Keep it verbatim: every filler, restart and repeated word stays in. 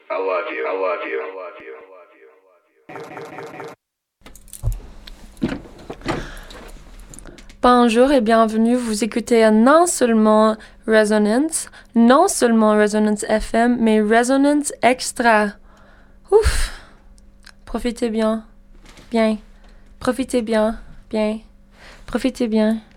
I love you. I love you. I love you. I love you. Bonjour et bienvenue. Vous écoutez non seulement Resonance, non seulement Resonance F M, mais Resonance Extra. Ouf! Profitez bien. Bien. Profitez bien. Bien. Profitez bien.